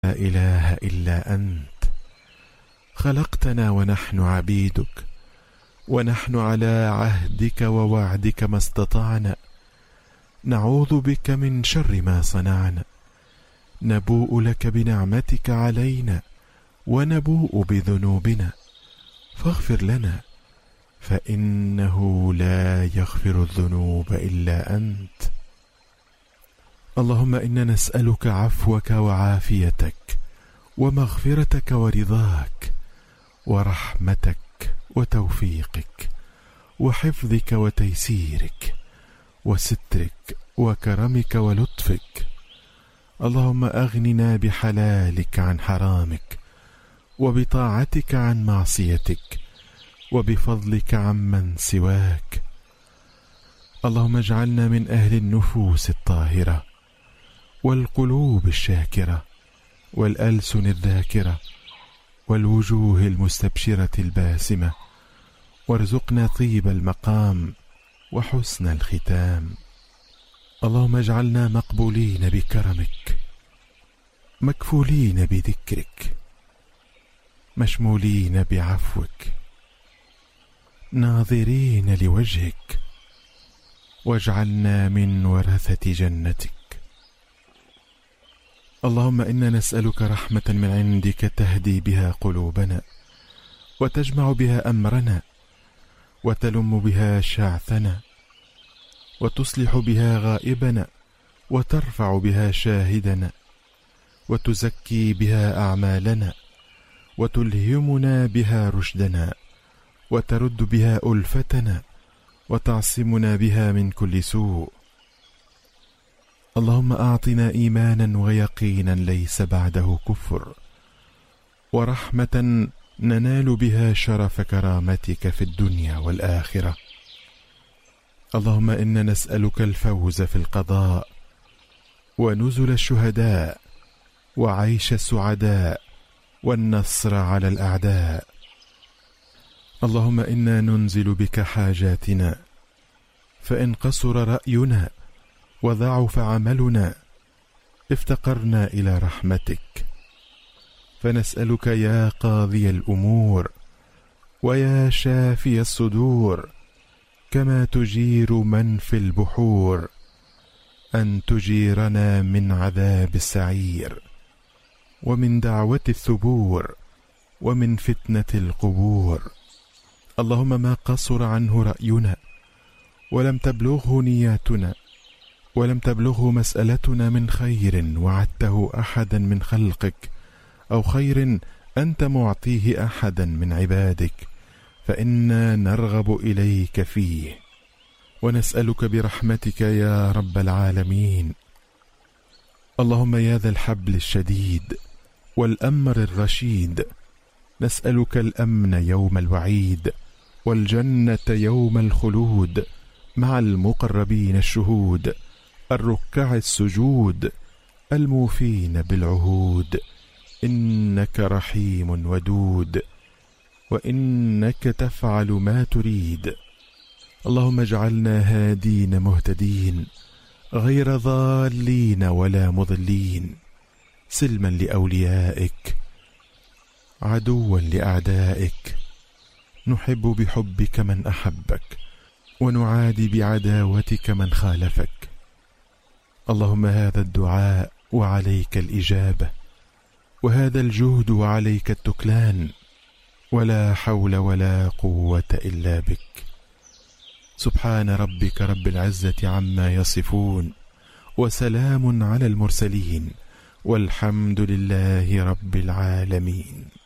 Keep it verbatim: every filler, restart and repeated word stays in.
لا إله إلا أنت خلقتنا ونحن عبيدك، ونحن على عهدك ووعدك ما استطعنا، نعوذ بك من شر ما صنعنا، نبوء لك بنعمتك علينا ونبوء بذنوبنا، فاغفر لنا فإنه لا يغفر الذنوب إلا أنت. اللهم إنا نسألك عفوك وعافيتك ومغفرتك ورضاك ورحمتك وتوفيقك وحفظك وتيسيرك وسترك وكرمك ولطفك. اللهم أغننا بحلالك عن حرامك، وبطاعتك عن معصيتك، وبفضلك عمن سواك. اللهم اجعلنا من أهل النفوس الطاهرة والقلوب الشاكرة والألسن الذاكرة والوجوه المستبشرة الباسمة، وارزقنا طيب المقام وحسن الختام. اللهم اجعلنا مقبولين بكرمك، مكفولين بذكرك، مشمولين بعفوك، ناظرين لوجهك، واجعلنا من ورثة جنتك. اللهم إنا نسألك رحمة من عندك تهدي بها قلوبنا، وتجمع بها أمرنا، وتلم بها شعثنا، وتصلح بها غائبنا، وترفع بها شاهدنا، وتزكي بها أعمالنا، وتلهمنا بها رشدنا، وترد بها ألفتنا، وتعصمنا بها من كل سوء. اللهم أعطنا إيمانا ويقينا ليس بعده كفر، ورحمة ننال بها شرف كرامتك في الدنيا والآخرة. اللهم إنا نسألك الفوز في القضاء، ونزل الشهداء، وعيش السعداء، والنصر على الأعداء. اللهم إنا ننزل بك حاجاتنا، فإن قصر رأينا وضعف عملنا افتقرنا إلى رحمتك، فنسألك يا قاضي الأمور ويا شافي الصدور، كما تجير من في البحور، أن تجيرنا من عذاب السعير، ومن دعوة الثبور، ومن فتنة القبور. اللهم ما قصر عنه رأينا، ولم تبلغه نياتنا، ولم تبلغه مسألتنا من خير وعدته أحدا من خلقك، أو خير أنت معطيه أحدا من عبادك، فإنا نرغب إليك فيه، ونسألك برحمتك يا رب العالمين. اللهم يا ذا الحبل الشديد والأمر الرشيد، نسألك الأمن يوم الوعيد، والجنة يوم الخلود، مع المقربين الشهود، الركع السجود، الموفين بالعهود. إنك رحيم ودود، وإنك تفعل ما تريد. اللهم اجعلنا هادين مهتدين، غير ضالين ولا مضلين، سلما لأوليائك، عدوا لأعدائك، نحب بحبك من أحبك، ونعادي بعداوتك من خالفك. اللهم هذا الدعاء وعليك الإجابة، وهذا الجهد وعليك التكلان، ولا حول ولا قوة إلا بك. سبحان ربك رب العزة عما يصفون، وسلام على المرسلين، والحمد لله رب العالمين.